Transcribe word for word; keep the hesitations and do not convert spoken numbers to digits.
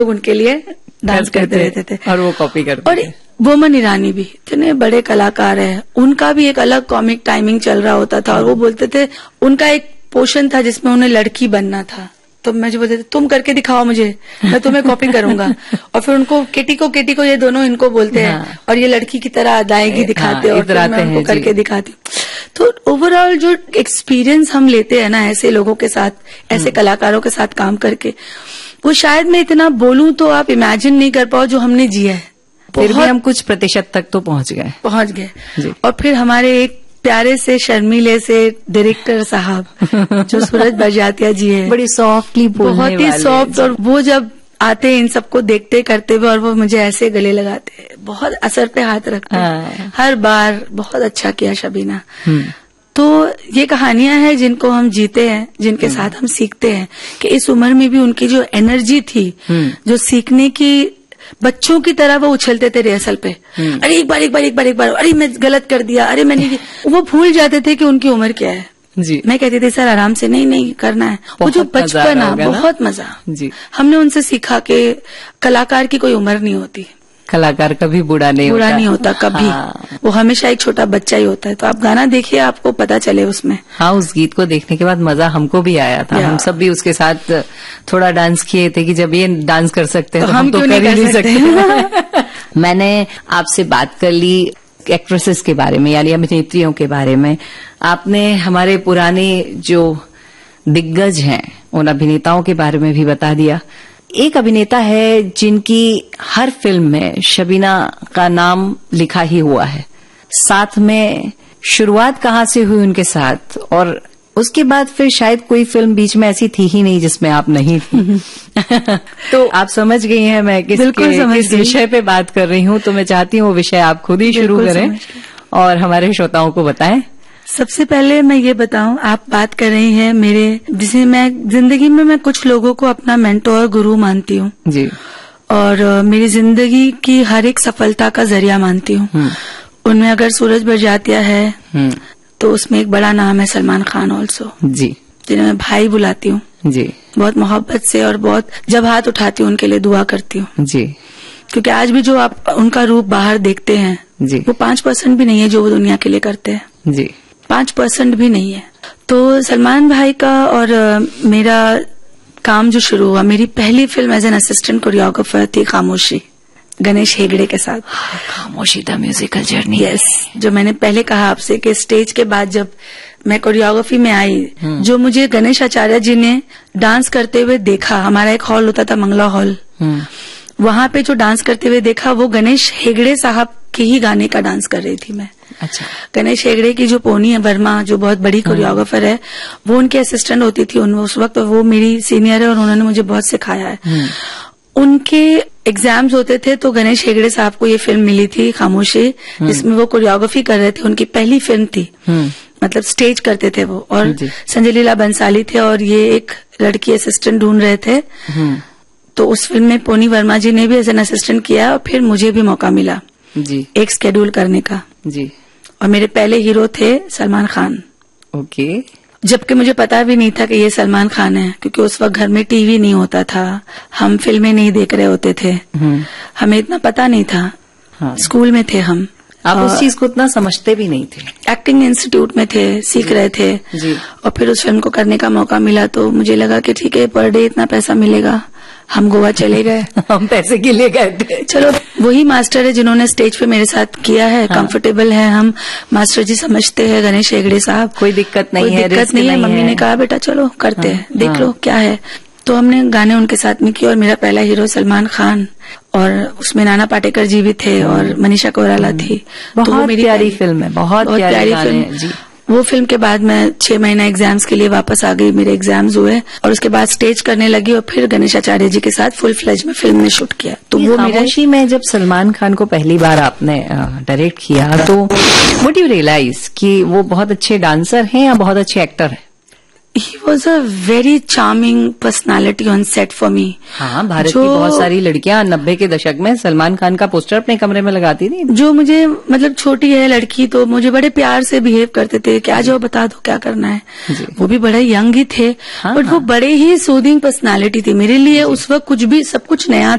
लोग उनके लिए डांस करते रहते थे और वो कॉपी करते और थे। बोमन ईरानी भी इतने बड़े कलाकार है, उनका भी एक अलग कॉमिक टाइमिंग चल रहा होता था और वो बोलते थे उनका एक पोर्शन था जिसमें उन्हें लड़की बनना था, तो मुझे बोलते थे तुम करके दिखाओ मुझे, मैं तुम्हें कॉपी करूंगा। और फिर उनको केटी को केटी को ये दोनों इनको बोलते हैं हाँ। और ये लड़की की तरह अदायगी दिखाते हैं, हाँ, और फिर मैं उनको करके दिखाती। तो ओवरऑल जो एक्सपीरियंस हम लेते हैं ना ऐसे लोगों के साथ, ऐसे कलाकारों के साथ काम करके, वो शायद मैं इतना बोलूं तो आप इमेजिन नहीं कर पाओ जो हमने जिया है। फिर भी हम कुछ प्रतिशत तक तो पहुंच गए पहुंच गए और फिर हमारे एक प्यारे से शर्मीले से डायरेक्टर साहब जो सूरज बरजातिया जी है, बड़ी सॉफ्टली बोलने बहुत ही सॉफ्ट, और वो जब आते हैं इन सबको देखते करते हुए और वो मुझे ऐसे गले लगाते हैं, बहुत असर पे हाथ रखते हैं हर बार। बहुत अच्छा किया शबीना। तो ये कहानियां हैं जिनको हम जीते हैं, जिनके साथ हम सीखते हैं कि इस उम्र में भी उनकी जो एनर्जी थी, जो सीखने की, बच्चों की तरह वो उछलते थे रिहर्सल पे, अरे एक बार एक बार एक बार एक बार अरे मैं गलत कर दिया, अरे मैंने, वो भूल जाते थे कि उनकी उम्र क्या है। जी। मैं कहती थी सर आराम से, नहीं नहीं करना है। वो जो बचपन है, बहुत मजा जी। हमने उनसे सीखा कि कलाकार की कोई उम्र नहीं होती, कलाकार कभी बूढ़ा नहीं बूढ़ा होता। नहीं होता कभी, हाँ। वो हमेशा एक छोटा बच्चा ही होता है। तो आप गाना देखिए, आपको पता चले उसमें। हाँ, उस गीत को देखने के बाद मजा हमको भी आया था, हम सब भी उसके साथ थोड़ा डांस किए थे कि जब ये डांस कर सकते हैं तो, तो हम, हम तो कर ही नहीं सकते। मैंने आपसे बात कर ली एक्ट्रेसेस के बारे में, यानी अभिनेत्रियों के बारे में। आपने हमारे पुराने जो दिग्गज हैं उन अभिनेताओं के बारे में भी बता दिया। एक अभिनेता है जिनकी हर फिल्म में शबीना का नाम लिखा ही हुआ है, साथ में शुरुआत कहाँ से हुई उनके साथ, और उसके बाद फिर शायद कोई फिल्म बीच में ऐसी थी ही नहीं जिसमें आप नहीं थी। तो आप समझ गई हैं मैं किस, किस विषय पे बात कर रही हूँ, तो मैं चाहती हूँ वो विषय आप खुद ही शुरू करें और हमारे श्रोताओं को बताएं। सबसे पहले मैं ये बताऊं, आप बात कर रही हैं मेरे, जिसे मैं जिंदगी में मैं कुछ लोगों को अपना मेंटोर गुरु मानती हूँ जी, और मेरी जिंदगी की हर एक सफलता का जरिया मानती हूँ। उनमें अगर सूरज बरजातिया है तो उसमें एक बड़ा नाम है सलमान खान ऑल्सो जी, जिन्हें मैं भाई बुलाती हूँ जी, बहुत मोहब्बत से, और बहुत जब हाथ उठाती हूँ उनके लिए दुआ करती हूँ जी, क्योंकि आज भी जो आप उनका रूप बाहर देखते हैं जी, वो पांच परसेंट भी नहीं है जो वो दुनिया के लिए करते हैं जी, पांच परसेंट भी नहीं है। तो सलमान भाई का और मेरा काम जो शुरू हुआ, मेरी पहली film as an assistant choreographer थी खामोशी, गणेश हेगड़े के साथ। खामोशी द म्यूजिकल जर्नी। यस, जो मैंने पहले कहा आपसे कि स्टेज के बाद जब मैं कोरियोग्राफी में आई, जो मुझे गणेश आचार्य जी ने डांस करते हुए देखा, हमारा एक हॉल होता था मंगला हॉल, वहां पे जो डांस करते हुए देखा, वो गणेश हेगड़े साहब के ही गाने का डांस कर रही थी मैं। अच्छा। गणेश हेगड़े की जो पोनी वर्मा, जो बहुत बड़ी कोरियोग्राफर है, वो उनकी असिस्टेंट होती थी उस वक्त, वो मेरी सीनियर है और उन्होंने मुझे बहुत सिखाया है। उनके एग्जाम्स होते थे तो गणेश हेगड़े साहब को ये फिल्म मिली थी खामोशी, जिसमें वो कोरियोग्राफी कर रहे थे, उनकी पहली फिल्म थी, मतलब स्टेज करते थे वो, और संजय लीला बंसाली थे और ये एक लड़की असिस्टेंट ढूंढ रहे थे। तो उस फिल्म में पोनी वर्मा जी ने भी एज एन असिस्टेंट किया और फिर मुझे भी मौका मिला जी, एक स्केड्यूल करने का जी, और मेरे पहले हीरो थे सलमान खान। ओके। जबकि मुझे पता भी नहीं था कि ये सलमान खान है, क्योंकि उस वक्त घर में टीवी नहीं होता था, हम फिल्में नहीं देख रहे होते थे, हमें इतना पता नहीं था। हाँ। स्कूल में थे हम, आप उस चीज को इतना समझते भी नहीं थे। एक्टिंग इंस्टीट्यूट में थे, सीख रहे थे जी। और फिर उस फिल्म को करने का मौका मिला तो मुझे लगा कि ठीक है, पर डे इतना पैसा मिलेगा, हम गोवा चले गए। हम पैसे के लिए गए थे। चलो, वही मास्टर है जिन्होंने स्टेज पे मेरे साथ किया है, हाँ। कंफर्टेबल है हम, मास्टर जी समझते हैं, गणेश हेगड़े साहब, कोई दिक्कत नहीं कोई है, दिक्कत नहीं है। मम्मी ने कहा बेटा चलो करते हैं, हाँ, देख हाँ। लो क्या है। तो हमने गाने उनके साथ में किए और मेरा पहला हीरो सलमान खान, और उसमें नाना पाटेकर जी भी थे और मनीषा कोइराला थी। बहुत तो वो मेरी प्यारी फिल्म है, बहुत, बहुत प्यारी फिल्म जी। वो फिल्म के बाद मैं छह महीना एग्जाम्स के लिए वापस आ गई, मेरे एग्जाम्स हुए और उसके बाद स्टेज करने लगी और फिर गणेश आचार्य जी के साथ फुल फ्लेज में फिल्म में शूट किया। तो वो खामोशी में जब सलमान खान को पहली बार आपने डायरेक्ट किया तो व्हाट यू रियलाइज कि वो बहुत अच्छे डांसर हैं या बहुत अच्छे एक्टर हैं? He was a very charming personality on set for me. हाँ, भारत की बहुत सारी लड़कियां नब्बे के दशक में सलमान खान का पोस्टर अपने कमरे में लगाती थी। जो मुझे मतलब छोटी है लड़की तो मुझे बड़े प्यार से बिहेव करते थे, क्या जो बता दो क्या करना है। वो भी बड़े यंग ही थे, हाँ, बट हाँ। वो बड़े ही सूदिंग पर्सनालिटी थी मेरे लिए। उस वक्त कुछ भी सब कुछ नया